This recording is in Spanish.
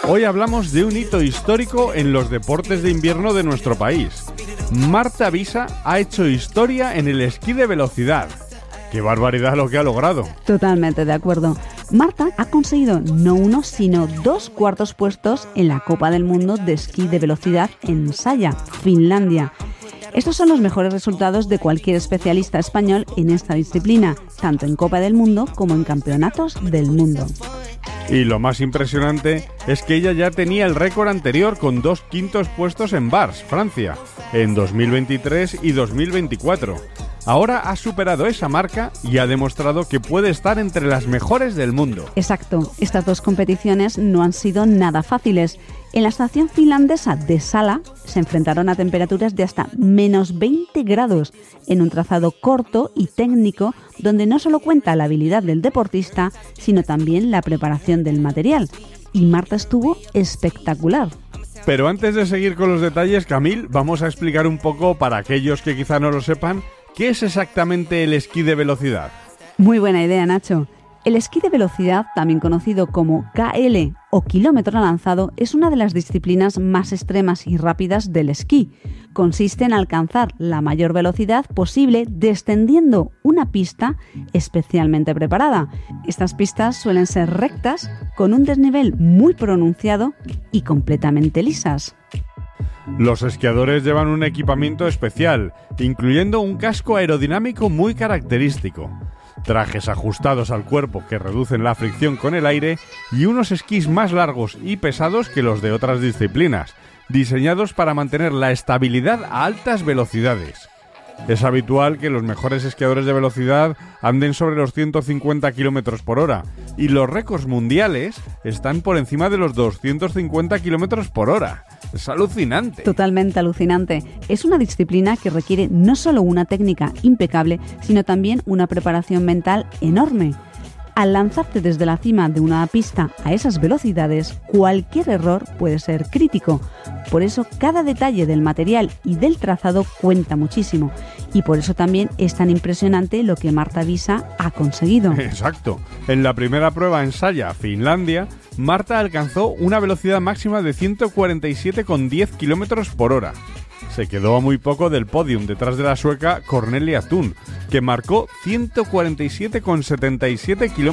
Hoy hablamos de un hito histórico en los deportes de invierno de nuestro país. Marta Visa ha hecho historia en el esquí de velocidad. ¡Qué barbaridad lo que ha logrado! Totalmente de acuerdo. Marta ha conseguido no uno, sino 2 cuartos puestos en la Copa del Mundo de esquí de velocidad en Salla, Finlandia. Estos son los mejores resultados de cualquier especialista español en esta disciplina, tanto en Copa del Mundo como en campeonatos del mundo. Y lo más impresionante es que ella ya tenía el récord anterior con 2 quintos puestos en Vars, Francia, en 2023 y 2024. Ahora ha superado esa marca y ha demostrado que puede estar entre las mejores del mundo. Exacto, estas 2 competiciones no han sido nada fáciles. En la estación finlandesa de Sala se enfrentaron a temperaturas de hasta menos 20 grados en un trazado corto y técnico donde no solo cuenta la habilidad del deportista, sino también la preparación del material. Y Marta estuvo espectacular. Pero antes de seguir con los detalles, Camil, vamos a explicar un poco para aquellos que quizá no lo sepan, ¿qué es exactamente el esquí de velocidad? Muy buena idea, Nacho. El esquí de velocidad, también conocido como KL o kilómetro lanzado, es una de las disciplinas más extremas y rápidas del esquí. Consiste en alcanzar la mayor velocidad posible descendiendo una pista especialmente preparada. Estas pistas suelen ser rectas, con un desnivel muy pronunciado y completamente lisas. Los esquiadores llevan un equipamiento especial, incluyendo un casco aerodinámico muy característico, trajes ajustados al cuerpo que reducen la fricción con el aire y unos esquís más largos y pesados que los de otras disciplinas, diseñados para mantener la estabilidad a altas velocidades. Es habitual que los mejores esquiadores de velocidad anden sobre los 150 km por hora y los récords mundiales están por encima de los 250 km por hora. Es alucinante. Totalmente alucinante. Es una disciplina que requiere no solo una técnica impecable, sino también una preparación mental enorme. Al lanzarte desde la cima de una pista a esas velocidades, cualquier error puede ser crítico. Por eso cada detalle del material y del trazado cuenta muchísimo. Y por eso también es tan impresionante lo que Marta Visa ha conseguido. Exacto. En la primera prueba en Salla, Finlandia, Marta alcanzó una velocidad máxima de 147,10 km por hora. Se quedó a muy poco del podium detrás de la sueca Cornelia Thun, que marcó 147,77 km